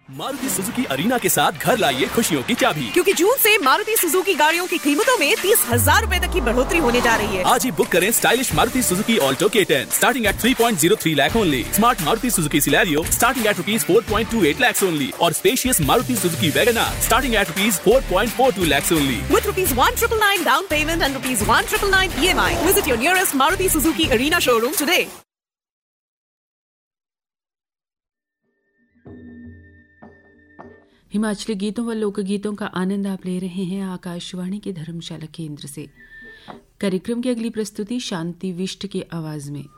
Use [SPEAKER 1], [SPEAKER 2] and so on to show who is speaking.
[SPEAKER 1] Maruti Suzuki arena के साथ घर लाइए खुशियों की चाबी,
[SPEAKER 2] क्योंकि जून से मारुति सुजुकी गाड़ियों की कीमतों में 30,000 रूपए तक की बढ़ोतरी होने जा रही है।
[SPEAKER 1] आज ही बुक करें stylish Maruti Suzuki Alto K10 starting at 3.03 lakh only, smart Maruti Suzuki Celerio starting at ₹4.28 lakhs only और spacious Maruti Suzuki WagonR starting at ₹4.42 lakhs only.
[SPEAKER 2] With ₹1,999 down payment and ₹1,999 EMI. Visit your nearest Maruti Suzuki Arena showroom today.
[SPEAKER 3] Himachali गीतों व लोकगीतों का आनंद आप ले रहे हैं आकाशवाणी के धर्मशाला केंद्र से। कार्यक्रम की अगली प्रस्तुति शांति विष्ट की आवाज में।